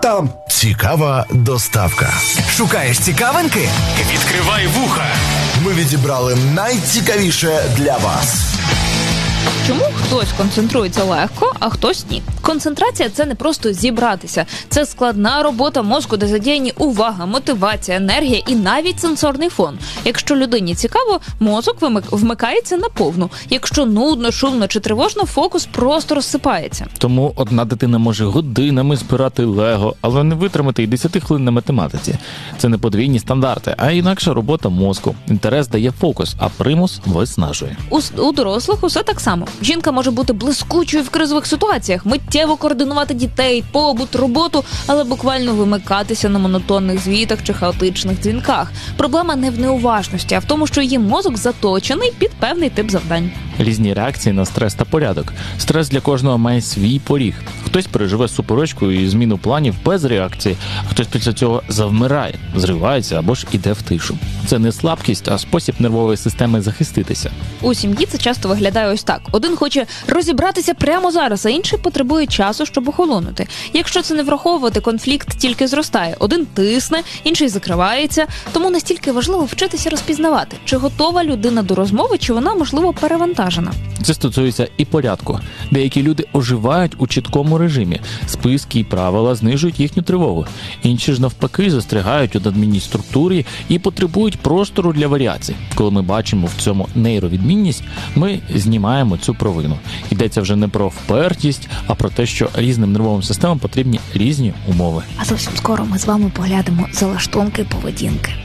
там? Цікава доставка. Шукаєш цікавинки? Відкривай вуха. Ми відібрали найцікавіше для вас. Чому хтось концентрується легко, а хтось ні? Концентрація – це не просто зібратися. Це складна робота мозку, де задіяні увага, мотивація, енергія і навіть сенсорний фон. Якщо людині цікаво, мозок вмикається наповну. Якщо нудно, шумно чи тривожно, фокус просто розсипається. Тому одна дитина може годинами збирати лего, але не витримати й 10 хвилин на математиці. Це не подвійні стандарти, а інакша робота мозку. Інтерес дає фокус, а примус виснажує. У дорослих усе так само. Жінка може бути блискучою в кризових ситуаціях, миттєво координувати дітей, побут, роботу, але буквально вимикатися на монотонних звітах чи хаотичних дзвінках. Проблема не в неуважності, а в тому, що її мозок заточений під певний тип завдань. Різні реакції на стрес та порядок. Стрес для кожного має свій поріг. Хтось переживе суперечку і зміну планів без реакції, а хтось після цього завмирає, зривається або ж іде в тишу. Це не слабкість, а спосіб нервової системи захиститися. У сім'ї це часто виглядає ось так. Один хоче розібратися прямо зараз, а інший потребує часу, щоб охолонути. Якщо це не враховувати, конфлікт тільки зростає. Один тисне, інший закривається. Тому настільки важливо вчитися розпізнавати, чи готова людина до розмови, чи вона, можливо, перевантажена. Це стосується і порядку. Деякі люди оживають у чіткому режимі. Списки і правила знижують їхню тривогу. Інші ж навпаки застрягають у надмірній структурі і потребують простору для варіацій. Коли ми бачимо в цьому нейровідмінність, ми знімаємо цю провину. Йдеться вже не про впертість, а про те, що різним нервовим системам потрібні різні умови. А зовсім скоро ми з вами поглянемо залаштунки поведінки.